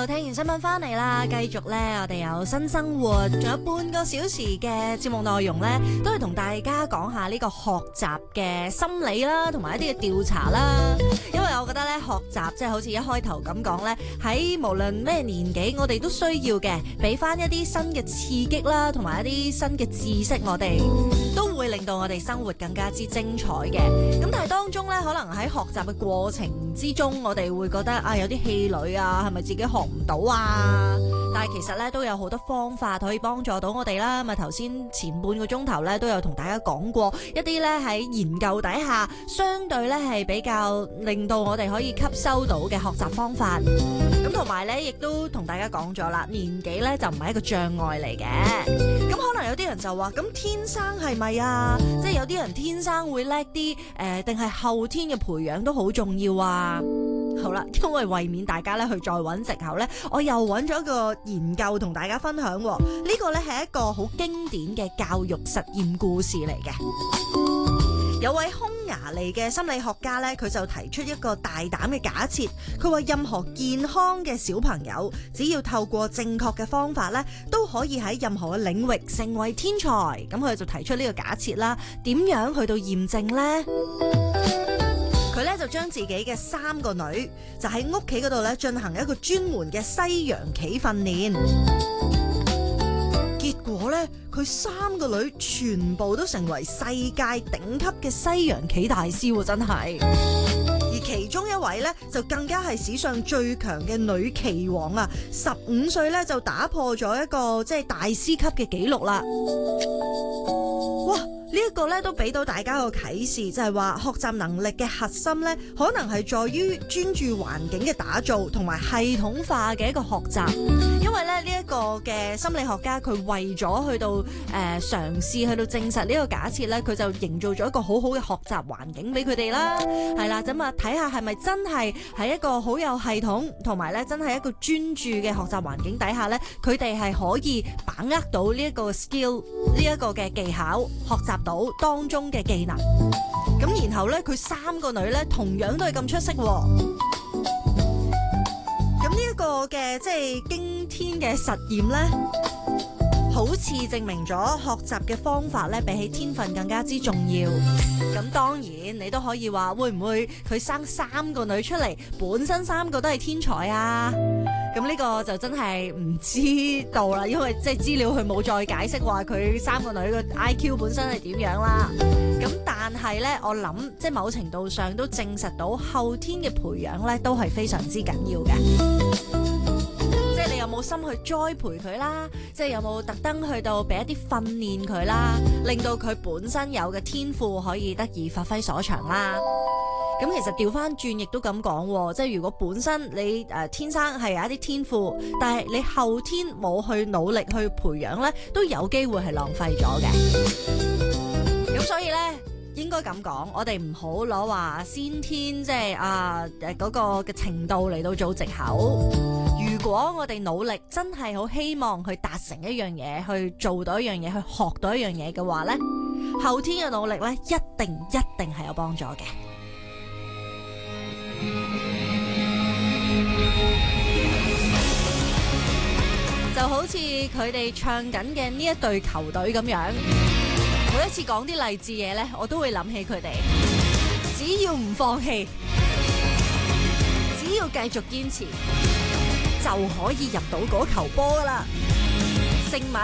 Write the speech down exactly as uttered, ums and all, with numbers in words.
聽完新聞翻嚟啦，繼續咧，我哋有新生活，仲有半個小時嘅節目內容咧，都係同大家講下呢個學習嘅心理啦，同埋一啲嘅調查啦。因為我覺得咧，學習即係好似一開頭咁講咧，喺無論咩年紀，我哋都需要嘅，俾翻一啲新嘅刺激啦，同埋一啲新嘅知識，我哋都會令到我哋生活更加之精彩嘅。咁但係當中咧，可能喺學習嘅過程之中，我哋會覺得啊，有啲氣餒啊，係咪自己學唔到啊？但係其實咧都有好多方法可以幫助到我哋啦。咁啊頭先前半個鐘頭咧都有同大家講過一啲咧喺研究底下，相對咧係比較令到我哋可以吸收到嘅學習方法。咁同埋咧亦都同大家講咗啦，年紀咧就唔係一個障礙嚟嘅。咁可能有啲人就話，咁天生係咪啊？即係有啲人天生會叻啲，誒定係後天嘅培養都好重要啊？好啦，因為為免大家咧去再揾藉口咧，我又揾咗一個研究同大家分享。呢、這個咧係一個好經典嘅教育實驗故事嚟嘅。有位匈牙利嘅心理學家咧，佢就提出一個大膽嘅假設。佢話任何健康嘅小朋友，只要透過正確嘅方法咧，都可以喺任何嘅領域成為天才。咁佢就提出呢個假設啦。點樣去到驗證呢？佢咧就將自己嘅三個女就喺屋企嗰度咧進行一個專門嘅西洋棋訓練，結果咧佢三個女全部都成為世界頂級嘅西洋棋大師，真係。而其中一位咧就更加係史上最強嘅女棋王啊！十五歲咧就打破咗一個即係大師級嘅紀錄啦！哇！呢一個咧都俾到大家個啟示，就係話學習能力嘅核心咧，可能係在於專注環境嘅打造同埋系統化嘅一個學習。因為咧呢一個嘅心理學家，佢為咗去到誒嘗試去到證實呢個假設咧，佢就營造咗一個好好嘅學習環境俾佢哋啦。係啦，咁啊睇下係咪真係喺一個好有系統同埋咧真係一個專注嘅學習環境底下咧，佢哋係可以把握到呢一個 skill 呢一個嘅技巧，學習到當中嘅技能。咁然後咧佢三個女咧同樣都係咁出色。咁呢一個嘅即係驚天嘅實驗咧，好似證明咗學習嘅方法咧比起天分更加之重要。咁當然你都可以話，會唔會佢生三個女出嚟，本身三個都係天才啊？咁呢個就真係唔知道啦，因為即係資料佢冇再解釋話佢三個女個 I Q 本身係點樣啦。咁但係呢，我諗即係某程度上都證實到後天嘅培養呢都係非常之緊要嘅。即係你有冇心去栽培佢啦？即係有冇特登去到俾一啲訓練佢啦，令到佢本身有嘅天賦可以得以發揮所長啦。咁其實調翻轉亦都咁講，即係如果本身你誒、呃、天生係有一啲天賦，但係你後天冇去努力去培養咧，都有機會係浪費咗嘅。咁所以咧，應該咁講，我哋唔好攞話先天即係啊誒嗰個嘅程度嚟到做藉口。如果我哋努力真係好希望去達成一樣嘢，去做到一樣嘢，去學到一樣嘢嘅話咧，後天嘅努力咧一定一定係有幫助嘅。就好似佢哋唱緊嘅呢一隊球隊咁樣，每一次講啲勵志嘢呢，我都會諗起佢哋。只要唔放棄，只要繼續堅持，就可以入到嗰球波㗎喇。聖馬